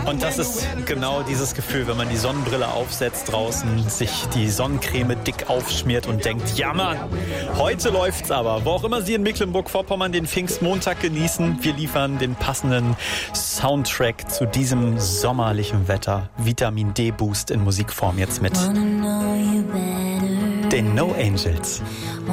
Und das ist genau dieses Gefühl, wenn man die Sonnenbrille aufsetzt draußen, sich die Sonnencreme dick aufschmiert und denkt, ja Mann, heute läuft's aber. Wo auch immer Sie in Mecklenburg-Vorpommern den Pfingstmontag genießen, wir liefern den passenden Soundtrack zu diesem sommerlichen Wetter. Vitamin D-Boost in Musikform jetzt mit den No Angels.